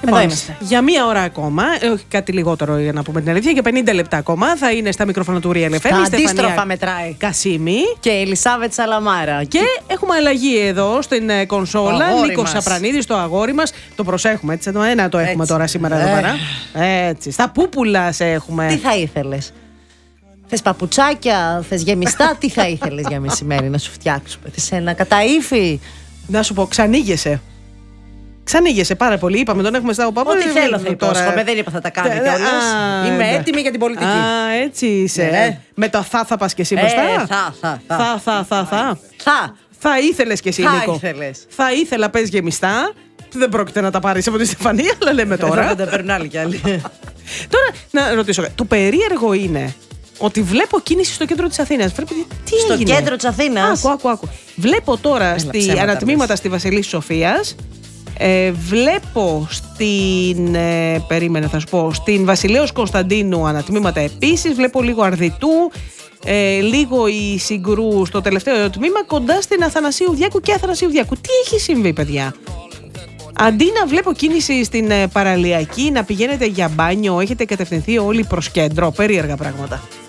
Λοιπόν, για μία ώρα ακόμα, όχι κάτι λιγότερο για να πούμε την αλήθεια, για 50 λεπτά ακόμα θα είναι στα μικρόφωνα του Real FM. Αντίστροφα μετράει. Κασίμη Και Ελισάβετ Σαλαμάρα. Και έχουμε αλλαγή εδώ στην κονσόλα. Νίκος Σαπρανίδης, το αγόρι μας. Το προσέχουμε, έτσι. Το ένα το έχουμε τώρα σήμερα εδώ πέρα. Έτσι. Στα πούπουλα σε έχουμε. Τι θα ήθελες? Θες παπουτσάκια, θες γεμιστά? Τι θα ήθελες για μεσημέρι να σου φτιάξουμε? Θες ένα καταήφι? Να σου πω, ξανήγεσαι. Ξανήγεσαι πάρα πολύ. Είπαμε, τον έχουμε στα παπά. Ό,τι θέλω θα υπόσχομαι. Δεν είπα θα τα κάνω κιόλας. Είμαι έτοιμη για την πολιτική. Α, έτσι είσαι. Με το θα πας και εσύ μπροστά. Θα ήθελες κι εσύ, Νίκο. Θα ήθελα, πες γεμιστά. Δεν πρόκειται να τα πάρεις από τη Στεφανία, αλλά λέμε τώρα. Δεν τα παίρνουν άλλοι κι άλλοι. Τώρα, να ρωτήσω, το περίεργο είναι ότι βλέπω κίνηση στο κέντρο της Αθήνας. Τι στο έγινε? Κέντρο της Αθήνας. Άκου. Βλέπω τώρα ανατμήματα στη Βασιλής Σοφίας. Βλέπω στην περίμενε θα σου πω, στην Βασιλέως Κωνσταντίνου ανατμήματα επίσης. Βλέπω λίγο Αρδιτού, λίγο η Συγκρού στο τελευταίο τμήμα, κοντά στην Αθανασίου Διάκου και Αθανασίου Διάκου. Τι έχει συμβεί, παιδιά? Αντί να βλέπω κίνηση στην παραλιακή, να πηγαίνετε για μπάνιο, έχετε κατευθυνθεί όλοι προς κέντρο. Περίεργα πράγματα.